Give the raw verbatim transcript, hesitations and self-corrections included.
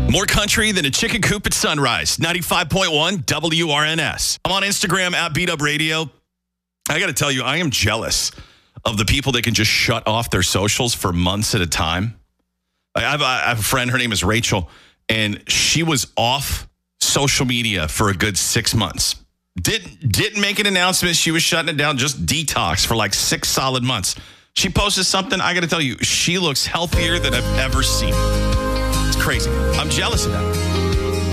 More country than a chicken coop at sunrise. ninety-five point one W R N S. I'm on Instagram at Beat Up Radio. I got to tell you, I am jealous of the people that can just shut off their socials for months at a time. I have, a, I have a friend, her name is Rachel, and she was off social media for a good six months. Didn't, didn't make an announcement. She was shutting it down, just detox for like six solid months. She posted something. I got to tell you, she looks healthier than I've ever seen. It's crazy. I'm jealous of that.